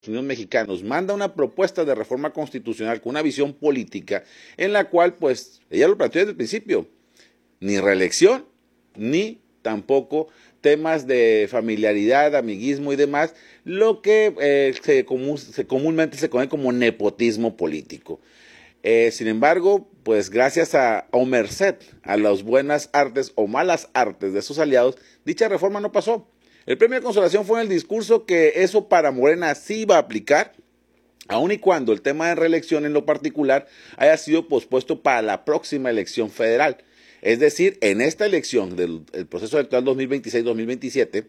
Unidos Mexicanos manda una propuesta de reforma constitucional con una visión política en la cual, pues, ella lo planteó desde el principio, ni reelección, ni tampoco temas de familiaridad, amiguismo y demás, lo que comúnmente se conoce como nepotismo político. Sin embargo, pues gracias o merced a las buenas artes o malas artes de sus aliados, dicha reforma no pasó. El premio de consolación fue en el discurso que eso para Morena sí iba a aplicar, aun y cuando el tema de reelección en lo particular haya sido pospuesto para la próxima elección federal. Es decir, en esta elección del proceso electoral 2026-2027,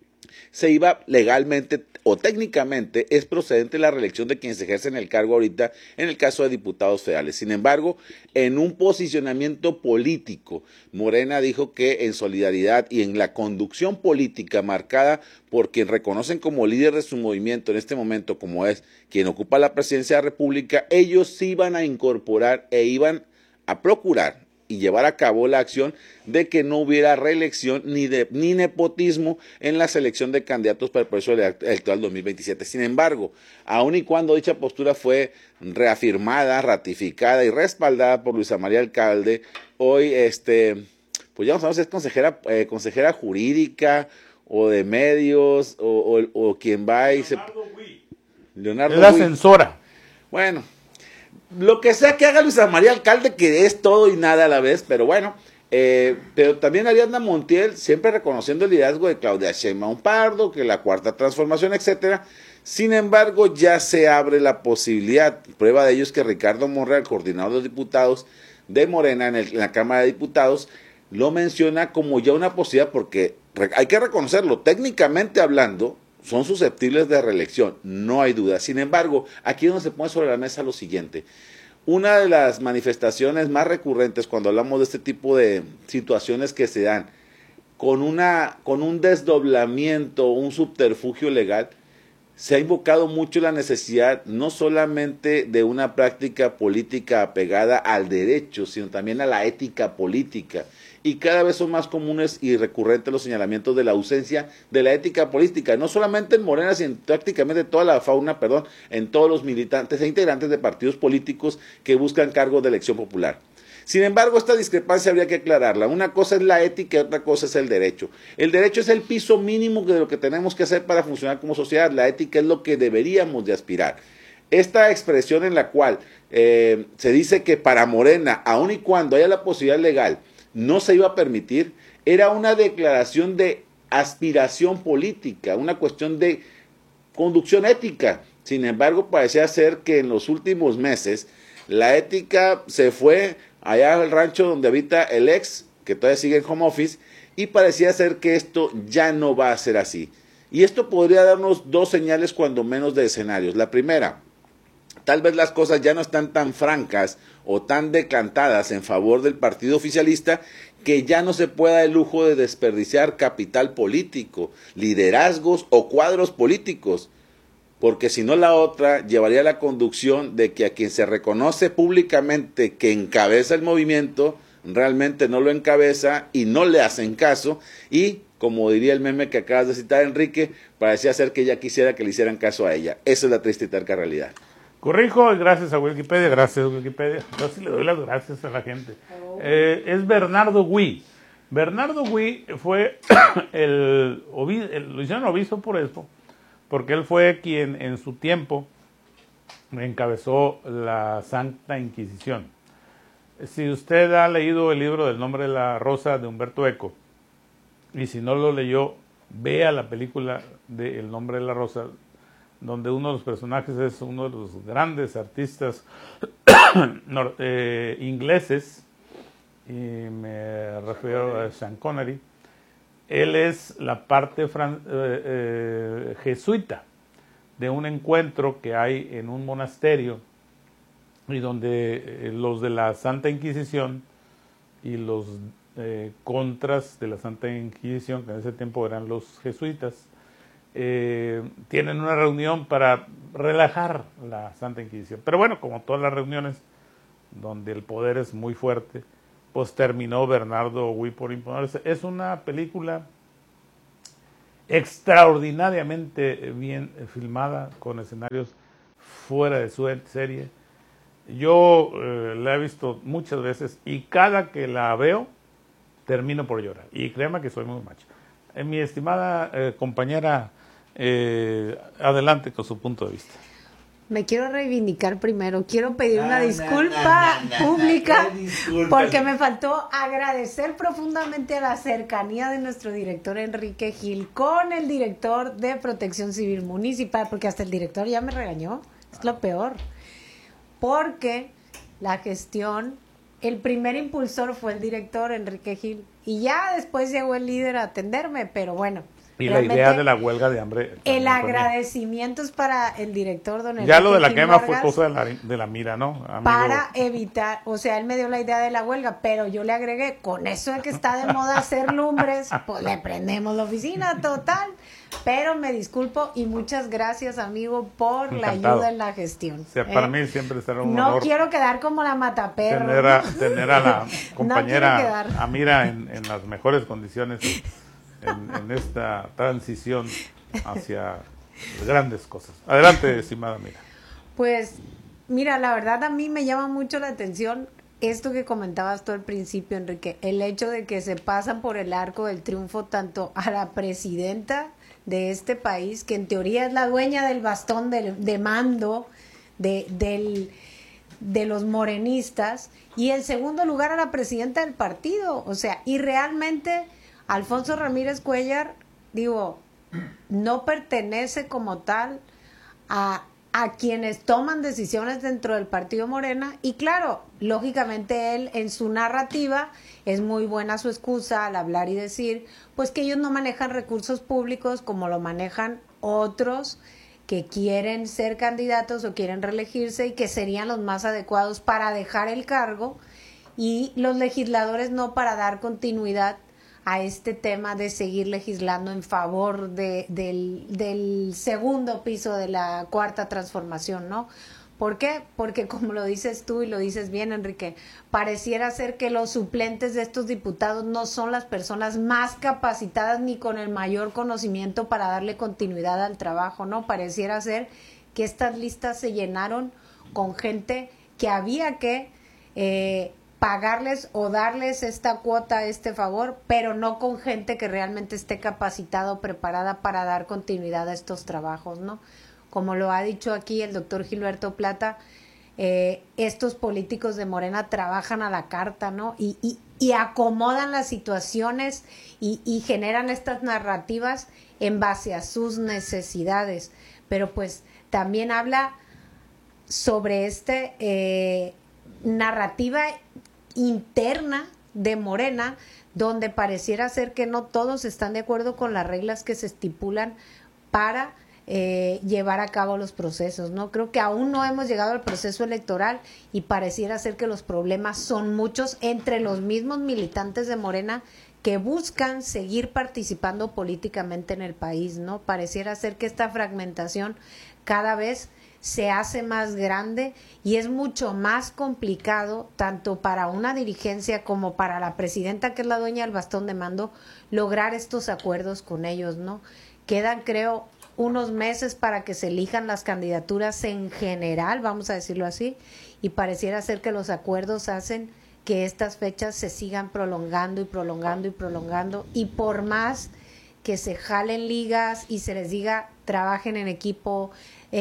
se iba legalmente o técnicamente es procedente la reelección de quienes ejercen el cargo ahorita en el caso de diputados federales. Sin embargo, en un posicionamiento político, Morena dijo que en solidaridad y en la conducción política marcada por quien reconocen como líder de su movimiento en este momento, como es quien ocupa la presidencia de la República, ellos sí iban a incorporar e iban a procurar y llevar a cabo la acción de que no hubiera reelección ni nepotismo en la selección de candidatos para el proceso electoral 2027. Sin embargo, aun y cuando dicha postura fue reafirmada, ratificada y respaldada por Luisa María Alcalde, hoy pues ya no sabemos si es consejera jurídica o de medios o quien va y Leonardo es la censora. Bueno, lo que sea que haga Luisa María Alcalde, que es todo y nada a la vez, pero bueno, pero también Ariadna Montiel, siempre reconociendo el liderazgo de Claudia Sheinbaum Pardo, que la Cuarta Transformación, etcétera. Sin embargo, ya se abre la posibilidad, prueba de ello es que Ricardo Monreal, coordinador de diputados de Morena en la Cámara de Diputados, lo menciona como ya una posibilidad, porque hay que reconocerlo, técnicamente hablando, son susceptibles de reelección, no hay duda. Sin embargo, aquí es donde se pone sobre la mesa lo siguiente. Una de las manifestaciones más recurrentes cuando hablamos de este tipo de situaciones que se dan con un desdoblamiento, un subterfugio legal, se ha invocado mucho la necesidad no solamente de una práctica política apegada al derecho, sino también a la ética política. Y cada vez son más comunes y recurrentes los señalamientos de la ausencia de la ética política, no solamente en Morena, sino prácticamente toda la fauna, en todos los militantes e integrantes de partidos políticos que buscan cargos de elección popular. Sin embargo, esta discrepancia habría que aclararla. Una cosa es la ética y otra cosa es el derecho. El derecho es el piso mínimo de lo que tenemos que hacer para funcionar como sociedad. La ética es lo que deberíamos de aspirar. Esta expresión en la cual se dice que para Morena, aun y cuando haya la posibilidad legal, no se iba a permitir, era una declaración de aspiración política, una cuestión de conducción ética. Sin embargo, parecía ser que en los últimos meses la ética se fue allá al rancho donde habita el ex, que todavía sigue en home office, y parecía ser que esto ya no va a ser así. Y esto podría darnos dos señales cuando menos de escenarios. La primera, tal vez las cosas ya no están tan francas o tan decantadas en favor del partido oficialista, que ya no se pueda el lujo de desperdiciar capital político, liderazgos o cuadros políticos, porque si no la otra llevaría a la conducción de que a quien se reconoce públicamente que encabeza el movimiento, realmente no lo encabeza y no le hacen caso, y como diría el meme que acabas de citar, Enrique, parecía ser que ella quisiera que le hicieran caso a ella. Esa es la triste y terca realidad. Corrijo, gracias a Wikipedia, gracias Wikipedia. Yo sí le doy las gracias a la gente. Es Bernardo Gui. Bernardo Gui fue lo hicieron obispo por eso, porque él fue quien en su tiempo encabezó la Santa Inquisición. Si usted ha leído el libro del Nombre de la Rosa de Humberto Eco, y si no lo leyó, vea la película de El Nombre de la Rosa, donde uno de los personajes es uno de los grandes artistas ingleses, y me refiero a Sean Connery. Él es la parte jesuita de un encuentro que hay en un monasterio, y donde los de la Santa Inquisición y los contras de la Santa Inquisición, que en ese tiempo eran los jesuitas, tienen una reunión para relajar la Santa Inquisición. Pero bueno, como todas las reuniones donde el poder es muy fuerte, pues terminó Bernardo Gui por imponerse. Es una película extraordinariamente bien filmada, con escenarios fuera de su serie. Yo la he visto muchas veces y cada que la veo termino por llorar. Y créeme que soy muy macho. Mi estimada compañera, adelante con su punto de vista. Me quiero reivindicar primero, quiero pedir una disculpa pública porque me faltó agradecer profundamente a la cercanía de nuestro director Enrique Gil con el director de Protección Civil Municipal, porque hasta el director ya me regañó, es lo peor, porque la gestión, el primer impulsor fue el director Enrique Gil y ya después llegó el líder a atenderme, pero bueno. Y la idea de la huelga de hambre. El agradecimiento es para el director, don Enrique. Ya lo de la quema Vargas, fue cosa de la mira, ¿no? Amigo. Para evitar, o sea, él me dio la idea de la huelga, pero yo le agregué, con eso de que está de moda hacer lumbres, pues le prendemos la oficina, total. Pero me disculpo y muchas gracias, amigo, por la ayuda en la gestión. O sea, para mí siempre será un no honor. Quiero quedar como la mataperro. Tener a la compañera no Amira en las mejores condiciones. En esta transición hacia grandes cosas. Adelante, estimada Mira. Pues, mira, la verdad a mí me llama mucho la atención esto que comentabas tú al principio, Enrique, el hecho de que se pasan por el arco del triunfo tanto a la presidenta de este país, que en teoría es la dueña del bastón de mando de los morenistas, y en segundo lugar a la presidenta del partido, o sea, y realmente Alfonso Ramírez Cuéllar, digo, no pertenece como tal a quienes toman decisiones dentro del partido Morena, y claro, lógicamente él en su narrativa es muy buena su excusa al hablar y decir, pues que ellos no manejan recursos públicos como lo manejan otros que quieren ser candidatos o quieren reelegirse y que serían los más adecuados para dejar el cargo, y los legisladores no para dar continuidad a este tema de seguir legislando en favor del segundo piso de la cuarta transformación, ¿no? ¿Por qué? Porque como lo dices tú y lo dices bien, Enrique, pareciera ser que los suplentes de estos diputados no son las personas más capacitadas ni con el mayor conocimiento para darle continuidad al trabajo, ¿no? Pareciera ser que estas listas se llenaron con gente que había que pagarles o darles esta cuota, este favor, pero no con gente que realmente esté capacitada o preparada para dar continuidad a estos trabajos, ¿no? Como lo ha dicho aquí el doctor Gilberto Plata, estos políticos de Morena trabajan a la carta, ¿no? Y acomodan las situaciones y generan estas narrativas en base a sus necesidades, pero pues también habla sobre narrativa interna de Morena, donde pareciera ser que no todos están de acuerdo con las reglas que se estipulan para llevar a cabo los procesos, ¿no? Creo que aún no hemos llegado al proceso electoral y pareciera ser que los problemas son muchos entre los mismos militantes de Morena que buscan seguir participando políticamente en el país, ¿no? Pareciera ser que esta fragmentación cada vez se hace más grande y es mucho más complicado tanto para una dirigencia como para la presidenta, que es la dueña del bastón de mando, lograr estos acuerdos con ellos, ¿no? Quedan, creo, unos meses para que se elijan las candidaturas en general, vamos a decirlo así, y pareciera ser que los acuerdos hacen que estas fechas se sigan prolongando y prolongando y prolongando, y por más que se jalen ligas y se les diga trabajen en equipo,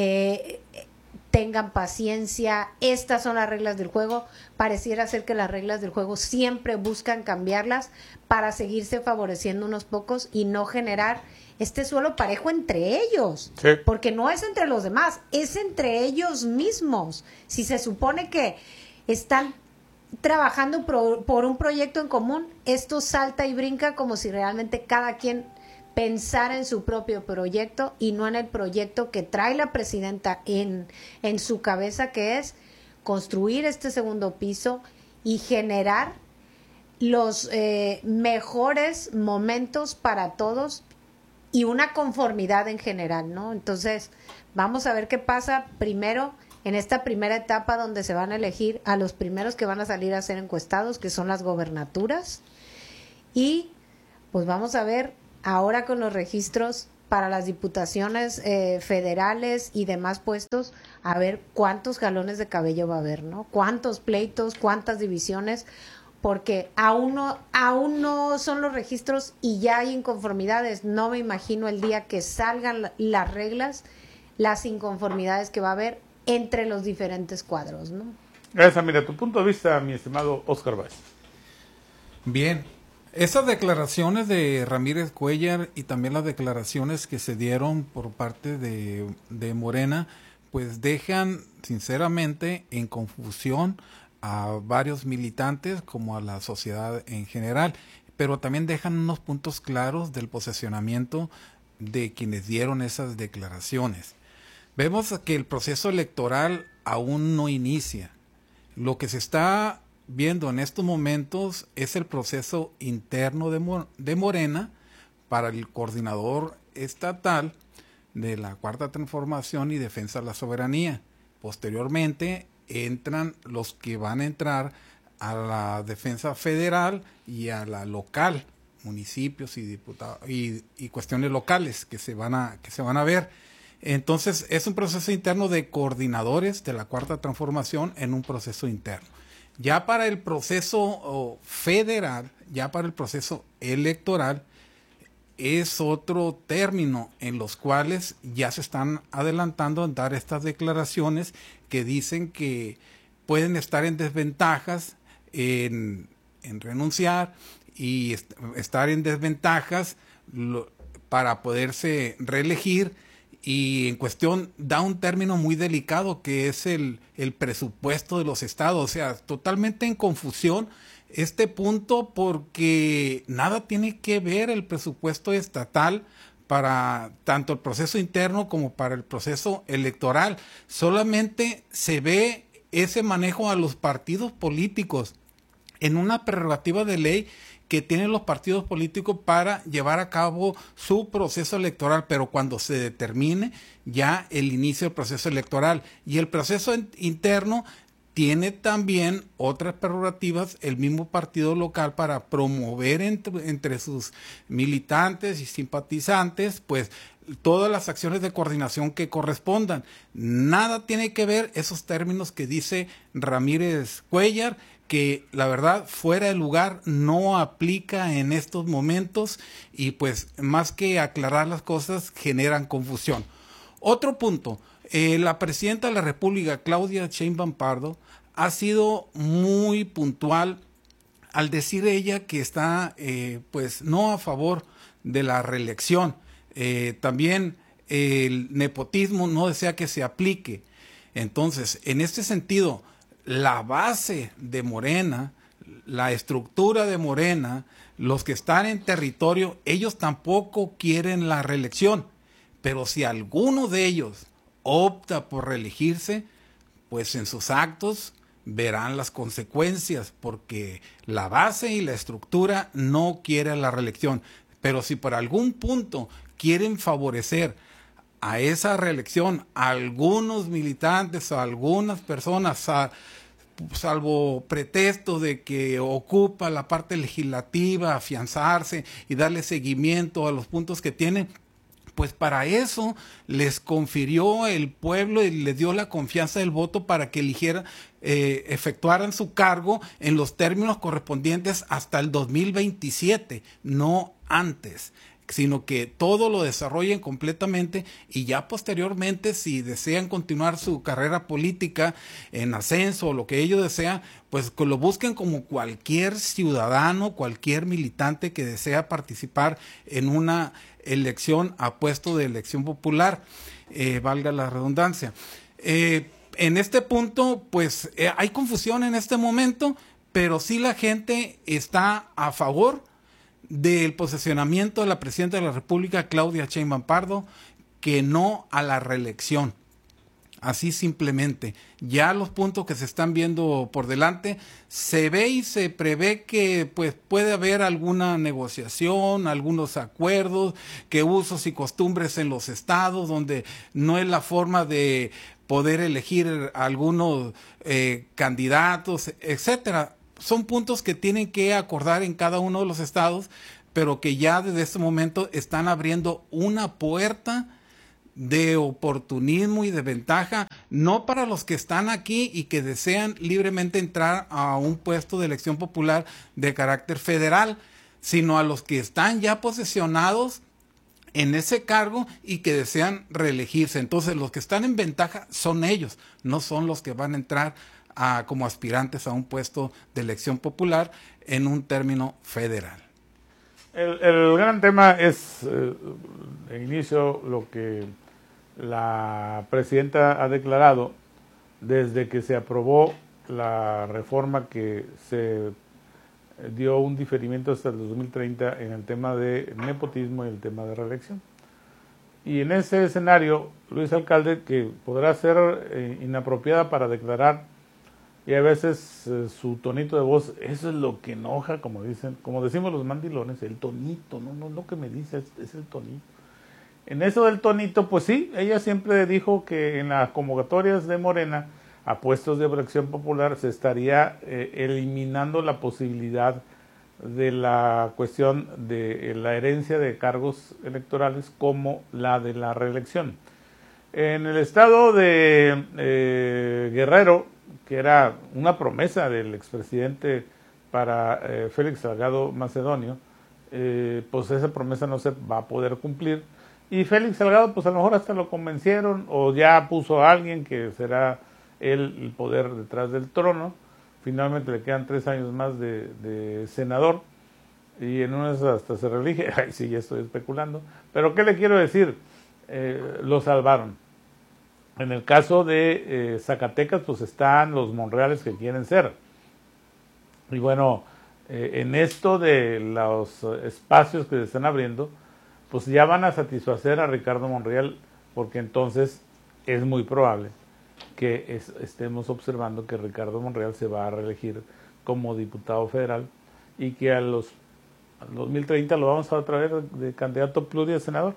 tengan paciencia, estas son las reglas del juego, pareciera ser que las reglas del juego siempre buscan cambiarlas para seguirse favoreciendo unos pocos y no generar este suelo parejo entre ellos, sí. Porque no es entre los demás, es entre ellos mismos. Si se supone que están trabajando por un proyecto en común, esto salta y brinca como si realmente cada quien pensar en su propio proyecto y no en el proyecto que trae la presidenta en su cabeza, que es construir este segundo piso y generar los mejores momentos para todos y una conformidad en general, ¿no? Entonces, vamos a ver qué pasa primero en esta primera etapa donde se van a elegir a los primeros que van a salir a ser encuestados, que son las gobernaturas, y pues vamos a ver ahora con los registros para las diputaciones federales y demás puestos, a ver cuántos jalones de cabello va a haber, ¿no? Cuántos pleitos, cuántas divisiones, porque aún no son los registros y ya hay inconformidades. No me imagino el día que salgan las reglas, las inconformidades que va a haber entre los diferentes cuadros, ¿no? Gracias, mira, tu punto de vista, mi estimado Oscar Báez. Bien, esas declaraciones de Ramírez Cuéllar y también las declaraciones que se dieron por parte de Morena, pues dejan sinceramente en confusión a varios militantes como a la sociedad en general, pero también dejan unos puntos claros del posicionamiento de quienes dieron esas declaraciones. Vemos que el proceso electoral aún no inicia. Lo que se está viendo en estos momentos es el proceso interno de Morena para el coordinador estatal de la Cuarta Transformación y Defensa de la Soberanía. Posteriormente entran los que van a entrar a la defensa federal y a la local, municipios y diputados y cuestiones locales que se van a ver. Entonces es un proceso interno de coordinadores de la Cuarta Transformación en un proceso interno. Ya para el proceso federal, ya para el proceso electoral, es otro término en los cuales ya se están adelantando en dar estas declaraciones que dicen que pueden estar en desventajas en renunciar y estar en desventajas para poderse reelegir. Y en cuestión da un término muy delicado que es el presupuesto de los estados, o sea, totalmente en confusión este punto porque nada tiene que ver el presupuesto estatal para tanto el proceso interno como para el proceso electoral. Solamente se ve ese manejo a los partidos políticos en una prerrogativa de ley que tienen los partidos políticos para llevar a cabo su proceso electoral, pero cuando se determine ya el inicio del proceso electoral. Y el proceso interno tiene también otras prerrogativas el mismo partido local para promover entre sus militantes y simpatizantes, pues todas las acciones de coordinación que correspondan. Nada tiene que ver esos términos que dice Ramírez Cuéllar, que la verdad fuera de lugar, no aplica en estos momentos y pues más que aclarar las cosas generan confusión. Otro punto, la presidenta de la República, Claudia Sheinbaum Pardo, ha sido muy puntual al decir ella que está pues no a favor de la reelección. También el nepotismo no desea que se aplique. Entonces, en este sentido, la base de Morena, la estructura de Morena, los que están en territorio, ellos tampoco quieren la reelección. Pero si alguno de ellos opta por reelegirse, pues en sus actos verán las consecuencias, porque la base y la estructura no quieren la reelección. Pero si por algún punto quieren favorecer a esa reelección a algunos militantes o a algunas personas, salvo pretexto de que ocupa la parte legislativa, afianzarse y darle seguimiento a los puntos que tienen, pues para eso les confirió el pueblo y les dio la confianza del voto para que efectuaran su cargo en los términos correspondientes hasta el 2027, no antes, sino que todo lo desarrollen completamente y ya posteriormente, si desean continuar su carrera política en ascenso o lo que ellos desean, pues que lo busquen como cualquier ciudadano, cualquier militante que desea participar en una elección a puesto de elección popular, valga la redundancia. En este punto, pues hay confusión en este momento, pero sí la gente está a favor del posicionamiento de la presidenta de la República, Claudia Sheinbaum Pardo, que no a la reelección. Así simplemente. Ya los puntos que se están viendo por delante, se ve y se prevé que pues puede haber alguna negociación, algunos acuerdos, que usos y costumbres en los estados, donde no es la forma de poder elegir algunos candidatos, etcétera. Son puntos que tienen que acordar en cada uno de los estados, pero que ya desde este momento están abriendo una puerta de oportunismo y de ventaja, no para los que están aquí y que desean libremente entrar a un puesto de elección popular de carácter federal, sino a los que están ya posesionados en ese cargo y que desean reelegirse. Entonces, los que están en ventaja son ellos, no son los que van a entrar como aspirantes a un puesto de elección popular en un término federal. El gran tema es, de inicio, lo que la presidenta ha declarado desde que se aprobó la reforma que se dio un diferimiento hasta el 2030 en el tema de nepotismo y el tema de reelección. Y en ese escenario, Luis Alcalde, que podrá ser inapropiada para declarar, y a veces su tonito de voz, eso es lo que enoja, como dicen, como decimos los mandilones, el tonito, no lo que me dice, es el tonito. En eso del tonito, pues sí, ella siempre dijo que en las convocatorias de Morena a puestos de elección popular se estaría eliminando la posibilidad de la cuestión de la herencia de cargos electorales como la de la reelección. En el estado de Guerrero, que era una promesa del expresidente para Félix Salgado Macedonio, pues esa promesa no se va a poder cumplir. Y Félix Salgado, pues a lo mejor hasta lo convencieron o ya puso a alguien que será él el poder detrás del trono. Finalmente le quedan 3 años más de senador y en una de esas hasta se reelige. Ay, sí, ya estoy especulando. Pero ¿qué le quiero decir? Lo salvaron. En el caso de Zacatecas, pues están los Monreales que quieren ser. Y bueno, en esto de los espacios que se están abriendo, pues ya van a satisfacer a Ricardo Monreal, porque entonces es muy probable que estemos observando que Ricardo Monreal se va a reelegir como diputado federal y que al 2030 lo vamos a traer de candidato plurisenador.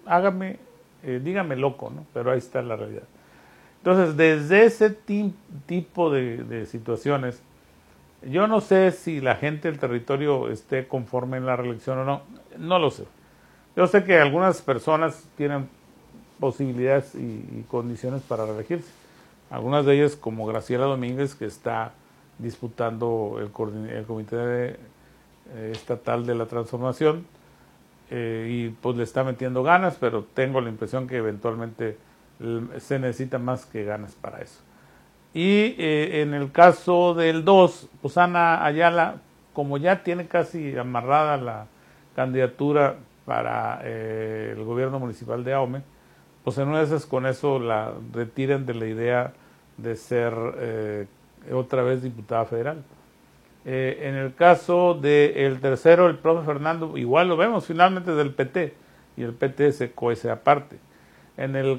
Dígame loco, ¿no? Pero ahí está la realidad. Entonces, desde ese tipo de situaciones, yo no sé si la gente del territorio esté conforme en la reelección o no, no lo sé. Yo sé que algunas personas tienen posibilidades y condiciones para reelegirse. Algunas de ellas, como Graciela Domínguez, que está disputando el Comité Estatal de la Transformación, y pues le está metiendo ganas, pero tengo la impresión que eventualmente se necesita más que ganas para eso. Y en el caso del 2, pues Ana Ayala, como ya tiene casi amarrada la candidatura para el gobierno municipal de Ahome, pues en una de esas con eso la retiren de la idea de ser otra vez diputada federal. En el caso del tercero, el profe Fernando, igual lo vemos finalmente del PT, y el PT se cuece aparte. En el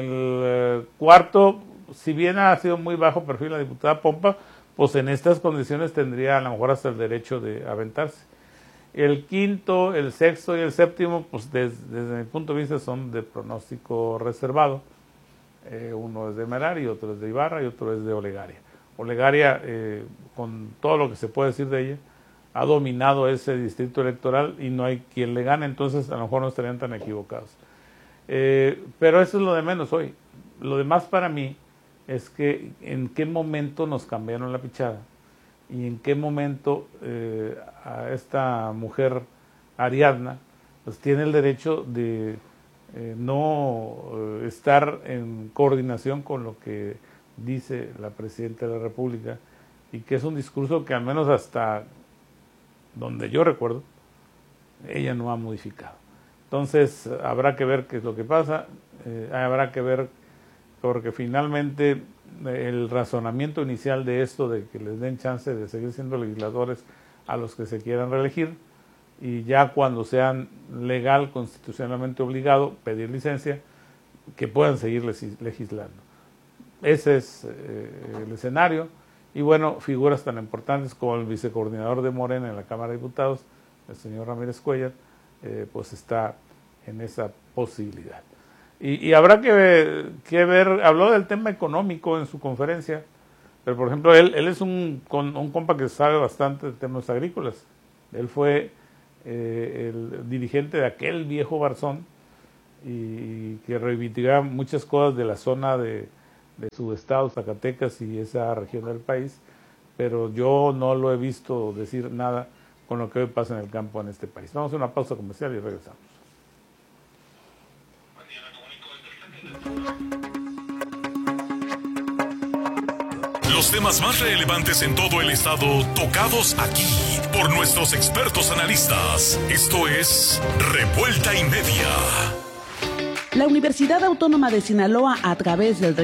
cuarto, si bien ha sido muy bajo perfil la diputada Pompa, pues en estas condiciones tendría a lo mejor hasta el derecho de aventarse. El quinto, el sexto y el séptimo, pues desde mi punto de vista son de pronóstico reservado. Uno es de Merari, otro es de Ibarra y otro es de Olegaria. Olegaria, con todo lo que se puede decir de ella, ha dominado ese distrito electoral y no hay quien le gane, entonces a lo mejor no estarían tan equivocados. Pero eso es lo de menos hoy. Lo demás para mí es que en qué momento nos cambiaron la pichada y en qué momento a esta mujer Ariadna pues tiene el derecho de no estar en coordinación con lo que dice la Presidenta de la República, y que es un discurso que al menos hasta donde yo recuerdo ella no ha modificado. Entonces habrá que ver qué es lo que pasa, habrá que ver, porque finalmente el razonamiento inicial de esto de que les den chance de seguir siendo legisladores a los que se quieran reelegir, y ya cuando sean legal, constitucionalmente obligado, pedir licencia, que puedan seguir legislando. Ese es el escenario. Y bueno, figuras tan importantes como el vicecoordinador de Morena en la Cámara de Diputados, el señor Ramírez Cuellar, pues está en esa posibilidad. Y habrá que ver, habló del tema económico en su conferencia, pero por ejemplo, él es un compa que sabe bastante de temas agrícolas. Él fue el dirigente de aquel viejo Barzón, y que reivindica muchas cosas de la zona de su estado, Zacatecas y esa región del país, pero yo no lo he visto decir nada con lo que hoy pasa en el campo en este país. Vamos a una pausa comercial y regresamos. Los temas más relevantes en todo el estado tocados aquí por nuestros expertos analistas. Esto es Revuelta y Media. La Universidad Autónoma de Sinaloa, a través del